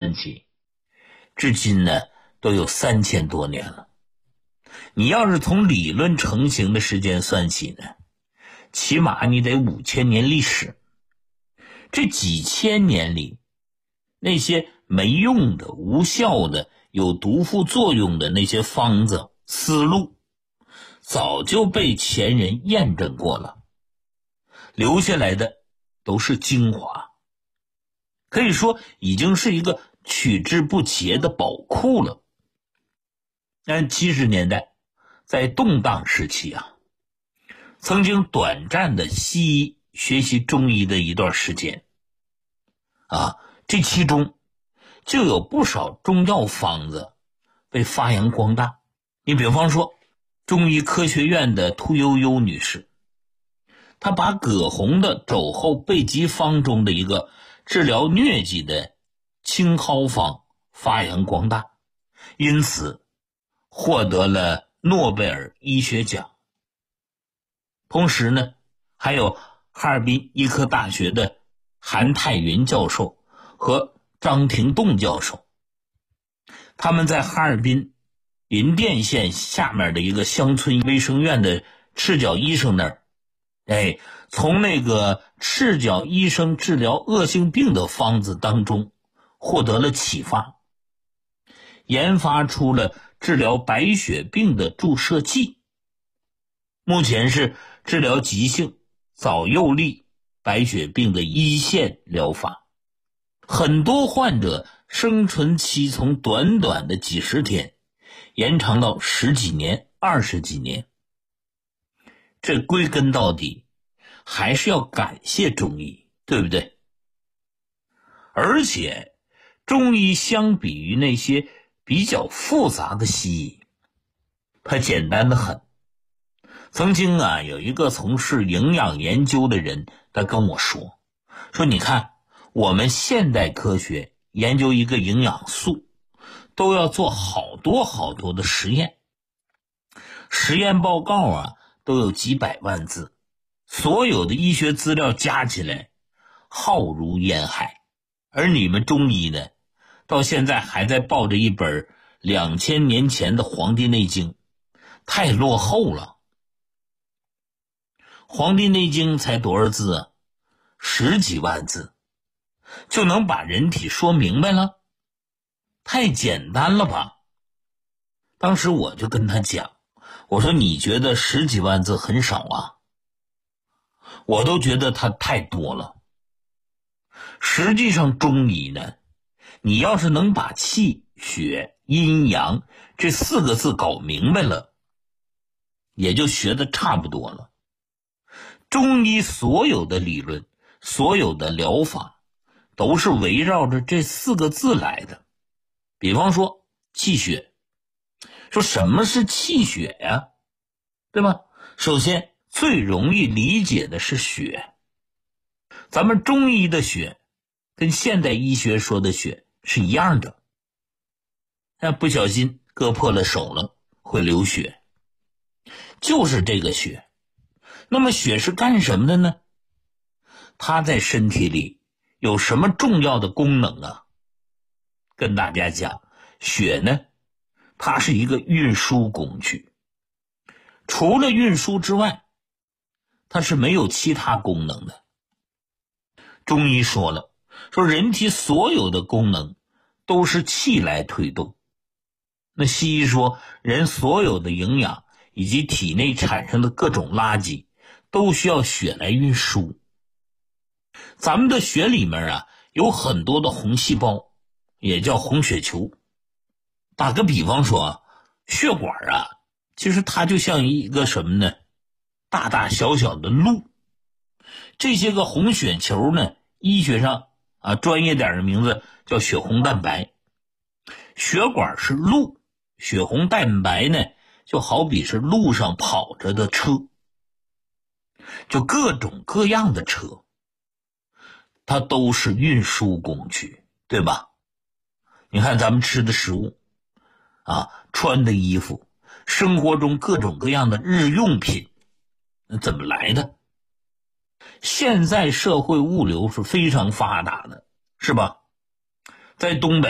算起，至今呢都有3000多年了。你要是从理论成型的时间算起呢，起码你得5000年历史。这几千年里，那些没用的、无效的、有毒副作用的那些方子、思路，早就被前人验证过了，留下来的都是精华，可以说已经是一个取之不竭的宝库了。但70年代在动荡时期啊，曾经短暂的西医学习中医的一段时间啊，这其中就有不少中药方子被发扬光大。你比方说中医科学院的屠呦呦女士，她把葛洪的肘后备急方中的一个治疗疟疾的青蒿方发扬光大，因此获得了诺贝尔医学奖。同时呢，还有哈尔滨医科大学的韩泰云教授和张廷栋教授，他们在哈尔滨银店县下面的一个乡村卫生院的赤脚医生那儿，从那个赤脚医生治疗恶性病的方子当中获得了启发，研发出了治疗白血病的注射剂，目前是治疗急性早幼粒白血病的一线疗法。很多患者生存期从短短的几十天延长到10几年、20几年。这归根到底还是要感谢中医，对不对？而且中医相比于那些比较复杂的西医，它简单得很。曾经啊，有一个从事营养研究的人，他跟我说你看我们现代科学研究一个营养素都要做好多的实验，实验报告啊都有几百万字，所有的医学资料加起来浩如烟海。而你们中医呢，到现在还在抱着一本2000年前的《黄帝内经》，太落后了。《黄帝内经》才多少字啊？10几万字就能把人体说明白了？太简单了吧。当时我就跟他讲，我说你觉得10几万字很少啊？我都觉得它太多了。实际上中医呢，你要是能把气血阴阳这4个字搞明白了，也就学得差不多了。中医所有的理论，所有的疗法都是围绕着这4个字来的。比方说气血，说什么是气血呀？对吧？首先最容易理解的是血。咱们中医的血跟现代医学说的血是一样的，但不小心割破了手了会流血，就是这个血。那么血是干什么的呢？它在身体里有什么重要的功能啊？跟大家讲，血呢，它是一个运输工具，除了运输之外，它是没有其他功能的。中医说了，说人体所有的功能都是气来推动。那西医说，人所有的营养以及体内产生的各种垃圾都需要血来运输。咱们的血里面啊，有很多的红细胞，也叫红血球。打个比方说啊，血管啊，其实它就像一个什么呢？大大小小的路。这些个红血球呢，医学上啊专业点的名字叫血红蛋白。血管是路，血红蛋白呢就好比是路上跑着的车，就各种各样的车，它都是运输工具，对吧？你看咱们吃的食物啊，穿的衣服，生活中各种各样的日用品，那怎么来的？现在社会物流是非常发达的，是吧？在东北